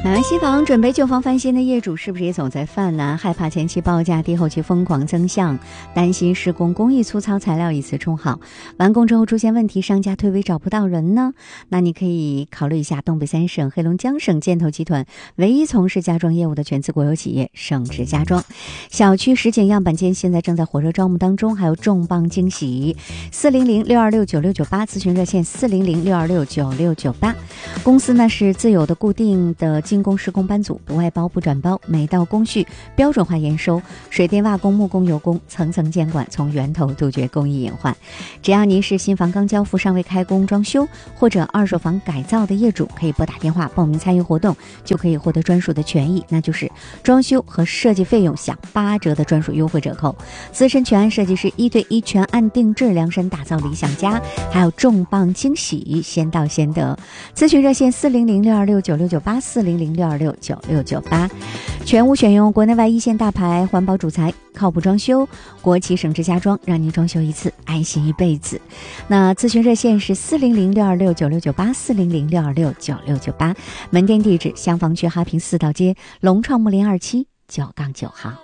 买完新房准备旧房翻新的业主是不是也总在犯难，害怕前期报价低后期疯狂增项，担心施工工艺粗糙，材料一次冲好，完工之后出现问题，商家退尾找不到人呢？那你可以考虑一下东北三省黑龙江省建投集团唯一从事家装业务的全资国有企业盛志家装。小区实景样板间现在正在火热招募当中，还有重磅惊喜，400-626-9698咨询热线400-626-9698。公司呢是自有的固定的精工施工班组，不外包不转包，每道工序标准化验收，水电瓦工木工油工层层监管，从源头杜绝工艺隐患。只要您是新房刚交付尚未开工装修或者二手房改造的业主，可以拨打电话报名参与活动，就可以获得专属的权益，那就是装修和设计费用享8折的专属优惠折扣，资深全案设计师1对1全案定制量身打造理想家，还有重磅惊喜，先到先得。咨询热线400-626-9698 400-626-9698。全屋选用国内外一线大牌，环保主材，靠谱装修，国企省志家装，让您装修一次安心一辈子。那咨询热线是400-626-9698 400-626-9698。门店地址：襄房区哈平4道街龙创木林2期9-9号。